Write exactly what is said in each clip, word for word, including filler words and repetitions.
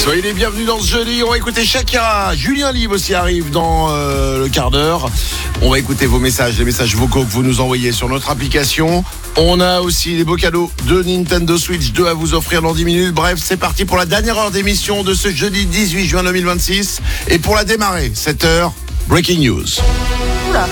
Soyez les bienvenus dans ce jeudi. On va écouter Shakira. Julien Live aussi arrive dans euh, le quart d'heure. On va écouter vos messages, les messages vocaux que vous nous envoyez sur notre application. On a aussi les beaux cadeaux de Nintendo Switch deux à vous offrir dans dix minutes. Bref, c'est parti pour la dernière heure d'émission de ce jeudi dix-huit juin deux mille vingt-six. Et pour la démarrer, sept heures, Breaking News. Oula.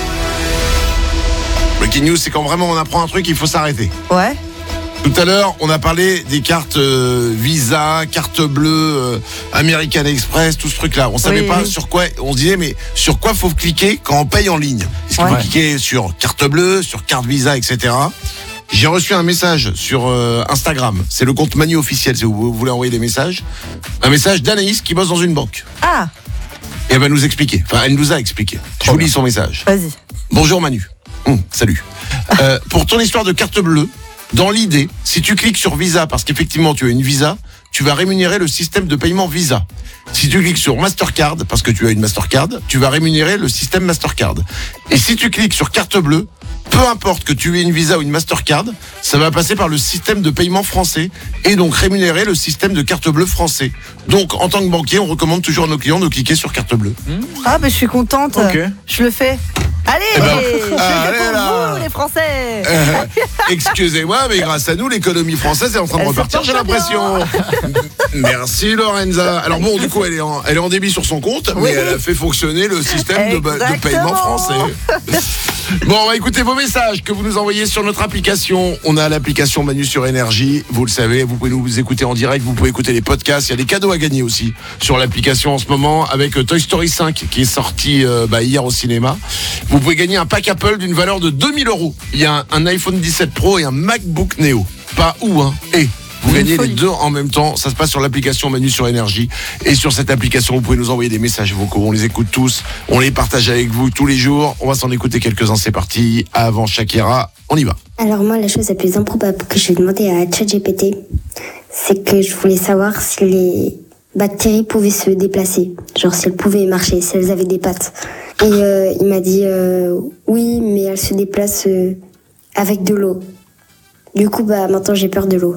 Breaking News, c'est quand vraiment on apprend un truc, il faut s'arrêter. Ouais. Tout à l'heure, on a parlé des cartes euh, Visa, carte bleue, euh, American Express, tout ce truc-là. On savait oui, pas oui. sur quoi, on se disait, mais sur quoi faut cliquer quand on paye en ligne? Est-ce qu'il Ouais. faut cliquer sur carte bleue, sur carte Visa, et cetera. J'ai reçu un message sur euh, Instagram. C'est le compte Manu officiel, si vous voulez envoyer des messages. Un message d'Anaïs qui bosse dans une banque. Ah, Et elle va nous expliquer. Enfin, elle nous a expliqué. Je vous lis son message. vas-y. Bonjour Manu. Hum, salut. Euh, pour ton histoire de carte bleue, dans l'idée, si tu cliques sur Visa, parce qu'effectivement tu as une Visa, tu vas rémunérer le système de paiement Visa. Si tu cliques sur Mastercard, parce que tu as une Mastercard, tu vas rémunérer le système Mastercard. Et si tu cliques sur carte bleue, peu importe que tu aies une Visa ou une Mastercard, ça va passer par le système de paiement français et donc rémunérer le système de carte bleue français. Donc, en tant que banquier, on recommande toujours à nos clients de cliquer sur carte bleue. Ah, bah je suis contente. Ok. Je le fais. Allez, Eh ben, je le fais allez pour là. vous, les Français. Euh, excusez-moi, mais grâce à nous, l'économie française est en train de Elle repartir, se j'ai porte l'impression. Merci Lorenza. Alors bon, du coup, elle est en, elle est en débit sur son compte, mais Oui. elle a fait fonctionner le système de, ba- de Exactement. paiement français. Bon, on va écouter vos messages que vous nous envoyez sur notre application. On a l'application Manu sur Énergie, vous le savez, vous pouvez nous écouter en direct, vous pouvez écouter les podcasts, il y a des cadeaux à gagner aussi sur l'application en ce moment avec euh, Toy Story cinq qui est sorti euh, bah, hier au cinéma. Vous pouvez gagner un pack Apple d'une valeur de deux mille euros. Il y a un, un iPhone dix-sept Pro et un MacBook Neo. Pas où, hein, et vous Une gagnez les folie. deux en même temps. Ça se passe sur l'application Manu sur Énergie. Et sur cette application, vous pouvez nous envoyer des messages vocaux. On les écoute tous. On les partage avec vous tous les jours. On va s'en écouter quelques-uns. C'est parti. Avant Shakira, on y va. Alors moi, la chose la plus improbable que j'ai demandé à ChatGPT, c'est que je voulais savoir si les bactéries pouvaient se déplacer, genre si elles pouvaient marcher, si elles avaient des pattes. Et euh, il m'a dit euh, oui, mais elles se déplacent euh, avec de l'eau. Du coup, bah maintenant j'ai peur de l'eau.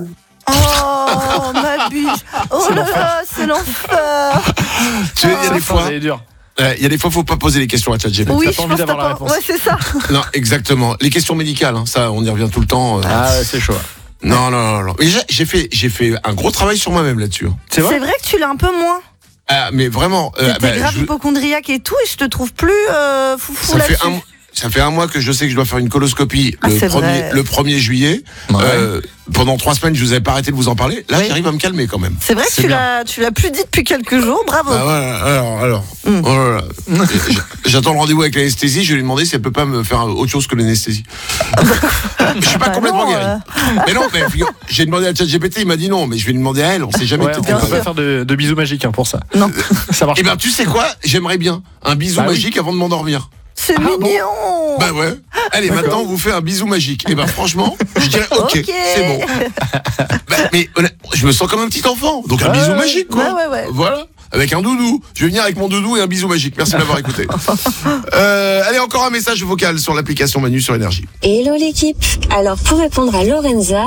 Oh, ma biche. Oh là là, c'est l'enfer. Tu sais, il y a des fois, C'est dur. euh, il y a des fois, faut pas poser les questions à ChatGPT. Oui, pas je envie pense d'avoir que la t'as réponse. pas- Ouais, c'est ça. Non, exactement. Les questions médicales, hein, ça, on y revient tout le temps. euh. Ah ouais, c'est chaud. Non, non, non, non. Mais j'ai- j'ai fait, j'ai fait un gros travail sur moi-même là-dessus. hein. C'est vrai. C'est vrai que tu l'as un peu moins. Ah, mais vraiment. euh, T'étais bah, grave je- hypochondriaque et tout, et je te trouve plus euh, foufou ça fait là-dessus. un. Ça fait un mois que je sais que je dois faire une coloscopie Ah, le, c'est premier, vrai. le premier juillet. Ouais. Euh, pendant trois semaines, je vous avais pas arrêté de vous en parler. Là, Oui. j'arrive à me calmer quand même. C'est vrai que C'est tu bien. l'as, tu l'as plus dit depuis quelques jours, bravo. Ah voilà, alors, alors. Mm. Oh là là. J- J'attends le rendez-vous avec l'anesthésie. Je lui ai demandé si elle peut pas me faire autre chose que l'anesthésie. Je suis pas Bah complètement non, guéri. euh. Mais non, mais figure, j'ai demandé à ChatGPT, il m'a dit non, mais je vais lui demander à elle. On sait jamais. Ouais, peut-être on qu'elle peut va- sûr. pas faire de, de bisous magiques hein, pour ça. Non, Ça marche Eh pas. ben, tu sais quoi? J'aimerais bien un bisou Bah oui. magique avant de m'endormir. c'est Ah, mignon. Bah ouais. Allez, maintenant on vous fait un bisou magique. Et ben franchement, je dirais ok, Ok. c'est bon. Bah, mais honnêtement, je me sens comme un petit enfant. Donc un Ouais, bisou ouais. magique quoi. Ouais, ouais, ouais. Voilà. Avec un doudou. Je vais venir avec mon doudou et un bisou magique. Merci de m'avoir écouté. Euh, allez, encore un message vocal sur l'application Manu sur Énergie. Hello l'équipe. Alors pour répondre à Lorenza,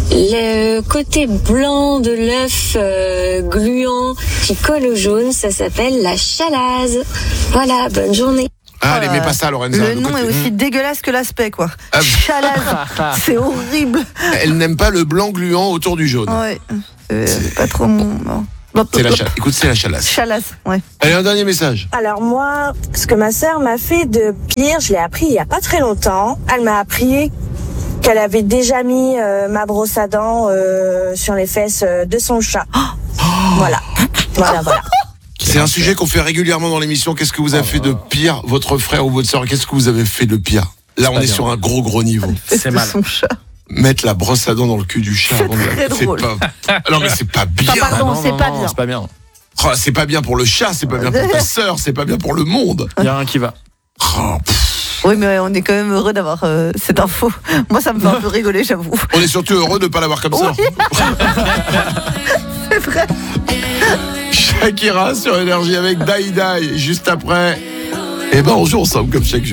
le côté blanc de l'œuf euh, gluant qui colle au jaune, ça s'appelle la chalasse. Voilà, bonne journée. Ah, allez, Euh, mais pas ça, Lorenza. Le de nom côté. est aussi dégueulasse que l'aspect, quoi. Ah, Chalasse, c'est horrible. Elle n'aime pas le blanc gluant autour du jaune. Ouais, c'est pas trop mon. non. Hop, C'est hop, la hop. chalasse. Écoute, c'est la chalasse. Chalasse, ouais. Allez, un dernier message. Alors moi, ce que ma sœur m'a fait de pire, je l'ai appris il y a pas très longtemps. Elle m'a appris qu'elle avait déjà mis euh, ma brosse à dents euh, sur les fesses euh, de son chat. Voilà, voilà, voilà. C'est un sujet qu'on fait régulièrement dans l'émission. Qu'est-ce que vous avez fait de pire, votre frère ou votre soeur? Qu'est-ce que vous avez fait de pire? Là, on pas est bien. sur un gros, gros niveau. C'est De mal. son chat. Mettre la brosse à dents dans le cul du chat. C'est avant de la- très drôle. pas... Non, mais c'est pas bien. Ah, pardon. Ah, c'est pas bien. C'est pas bien. Oh, c'est pas bien pour le chat, c'est pas bien pour ta sœur, c'est pas bien pour le monde. Il y a un qui va. Oh, pff. Oui, mais on est quand même heureux d'avoir euh, cette info. Moi, ça me fait un peu rigoler, j'avoue. On est surtout heureux de ne pas l'avoir comme ça. Oui. C'est vrai. Shakira sur Énergie avec Dai Dai juste après. Et ben on joue ensemble comme chaque jour.